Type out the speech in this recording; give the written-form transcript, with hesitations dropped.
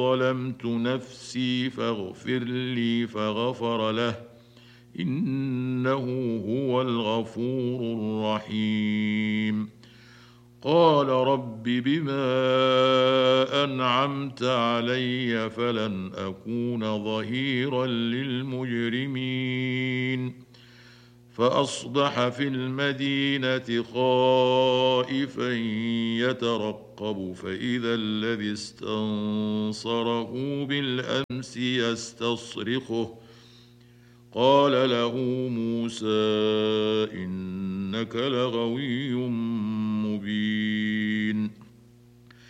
ظلمت نفسي فاغفر لي فغفر له إنه هو الغفور الرحيم. قال رب بما أنعمت علي فلن أكون ظهيرا للمجرمين. فأصبح في المدينة خائفا يترقب فإذا الذي استنصره بالأمس يستصرخه قال له موسى إنك لغوي مبين.